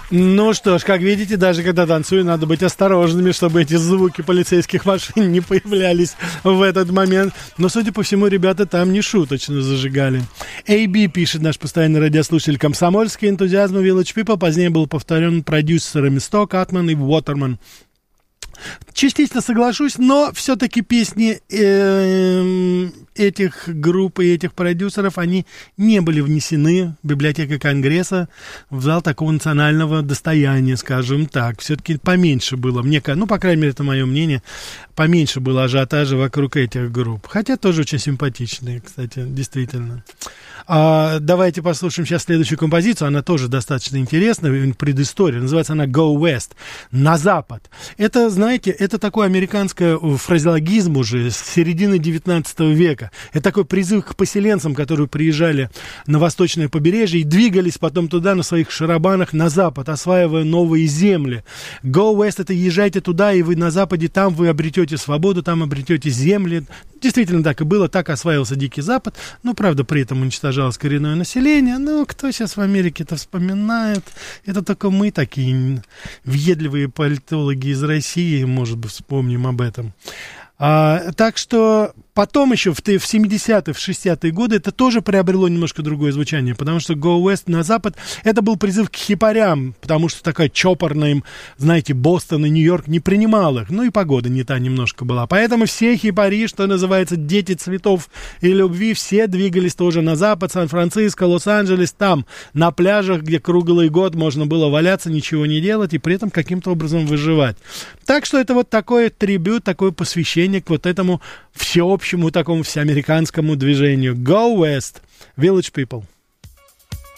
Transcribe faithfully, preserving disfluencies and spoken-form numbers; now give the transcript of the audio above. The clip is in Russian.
Ну что ж, как видите, даже когда танцую, надо быть осторожными, чтобы эти звуки полицейских машин не появлялись в этот момент. Но, судя по всему, ребята там не шуточно зажигали. эй би пишет наш постоянный радиослушатель: комсомольский энтузиазм Village People позднее был повторен продюсерами Сток, Атман и Уотерман. Частично соглашусь, но все-таки песни э, этих групп и этих продюсеров, они не были внесены в библиотеку Конгресса в зал такого национального достояния, скажем так. Все-таки поменьше было, мне, ну, по крайней мере, это мое мнение, поменьше было ажиотажа вокруг этих групп. Хотя тоже очень симпатичные, кстати, действительно. А, давайте послушаем сейчас следующую композицию. Она тоже достаточно интересная, предыстория. Называется она «Go West», «На запад». Это, знаете, это такой американский фразеологизм уже с середины девятнадцатого века. Это такой призыв к поселенцам, которые приезжали на восточное побережье и двигались потом туда на своих шарабанах на запад, осваивая новые земли. «Go West» — это езжайте туда, и вы на западе, там вы обретете свободу, там обретете земли. Действительно так и было, так осваивался Дикий Запад, но, правда, при этом уничтожалось коренное население. Ну, кто сейчас в Америке-то вспоминает? Это только мы, такие въедливые политологи из России, может быть, вспомним об этом. А, так что потом еще в, в семидесятые, в шестидесятые годы это тоже приобрело немножко другое звучание, потому что «Go West» на запад, это был призыв к хипарям, потому что такая чопорная им, знаете, Бостон и Нью-Йорк не принимал их, ну и погода не та немножко была, поэтому все хипари, что называется, дети цветов и любви, все двигались тоже на запад, Сан-Франциско, Лос-Анджелес, там, на пляжах, где круглый год можно было валяться, ничего не делать и при этом каким-то образом выживать. Так что это вот такой трибют, такое посвящение к вот этому всеобщему такому всеамериканскому движению. Go West, Village People.